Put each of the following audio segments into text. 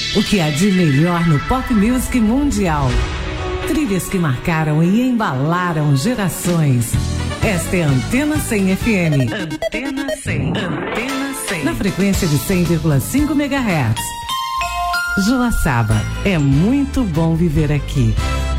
O que há de melhor no pop music mundial. Trilhas que marcaram e embalaram gerações. Esta é a Antena 100 FM. Antena 100. Antena 100. Na frequência de 100,5 MHz. Joaçaba, é muito bom viver aqui.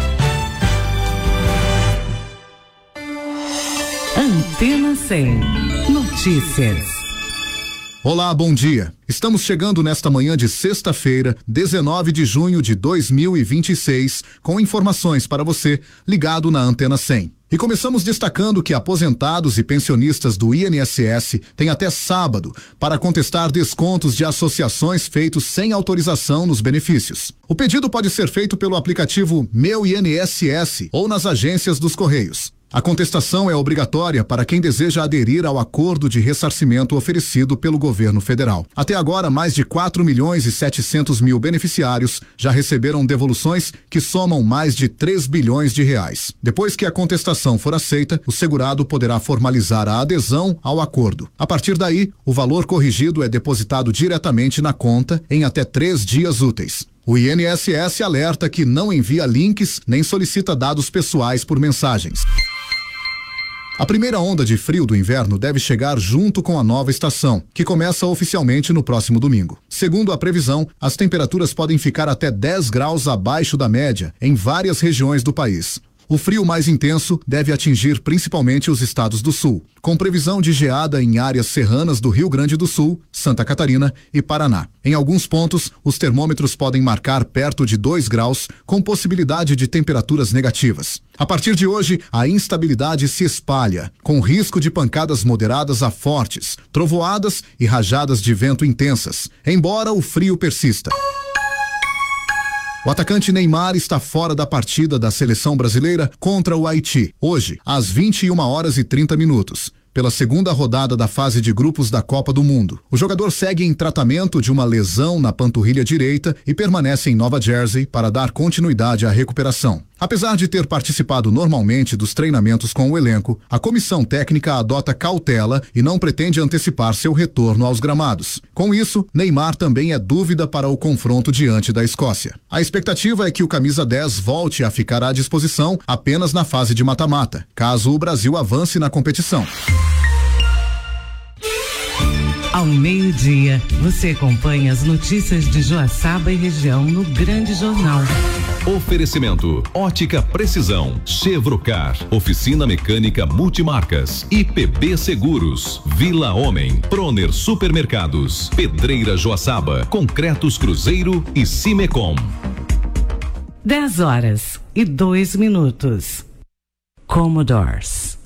Antena 100. Notícias. Olá, bom dia. Estamos chegando nesta manhã de sexta-feira, 19 de junho de 2026, com informações para você ligado na Antena 100. E começamos destacando que aposentados e pensionistas do INSS têm até sábado para contestar descontos de associações feitos sem autorização nos benefícios. O pedido pode ser feito pelo aplicativo Meu INSS ou nas agências dos Correios. A contestação é obrigatória para quem deseja aderir ao acordo de ressarcimento oferecido pelo governo federal. Até agora, mais de 4.700.000 beneficiários já receberam devoluções que somam mais de 3 bilhões de reais. Depois que a contestação for aceita, o segurado poderá formalizar a adesão ao acordo. A partir daí, o valor corrigido é depositado diretamente na conta em até 3 dias úteis. O INSS alerta que não envia links nem solicita dados pessoais por mensagens. A primeira onda de frio do inverno deve chegar junto com a nova estação, que começa oficialmente no próximo domingo. Segundo a previsão, as temperaturas podem ficar até 10 graus abaixo da média em várias regiões do país. O frio mais intenso deve atingir principalmente os estados do sul, com previsão de geada em áreas serranas do Rio Grande do Sul, Santa Catarina e Paraná. Em alguns pontos, os termômetros podem marcar perto de 2 graus, com possibilidade de temperaturas negativas. A partir de hoje, a instabilidade se espalha, com risco de pancadas moderadas a fortes, trovoadas e rajadas de vento intensas, embora o frio persista. O atacante Neymar está fora da partida da seleção brasileira contra o Haiti, hoje, às 21h30, pela segunda rodada da fase de grupos da Copa do Mundo. O jogador segue em tratamento de uma lesão na panturrilha direita e permanece em Nova Jersey para dar continuidade à recuperação. Apesar de ter participado normalmente dos treinamentos com o elenco, a comissão técnica adota cautela e não pretende antecipar seu retorno aos gramados. Com isso, Neymar também é dúvida para o confronto diante da Escócia. A expectativa é que o camisa 10 volte a ficar à disposição apenas na fase de mata-mata, caso o Brasil avance na competição. Ao meio-dia, você acompanha as notícias de Joaçaba e região no Grande Jornal. Oferecimento: Ótica Precisão, Chevrocar, Oficina Mecânica Multimarcas, IPB Seguros, Vila Homem, Proner Supermercados, Pedreira Joaçaba, Concretos Cruzeiro e Cimecom. 10h02. Commodores.